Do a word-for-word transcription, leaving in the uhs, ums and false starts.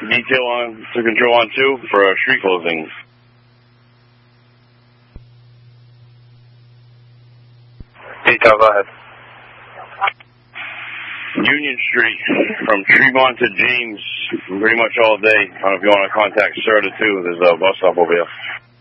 detail on to control on two for uh, street closing. Detail, go ahead. Union Street, from Tremont to James, pretty much all day. I don't know if you want to contact Serta too. There's a bus stop over here.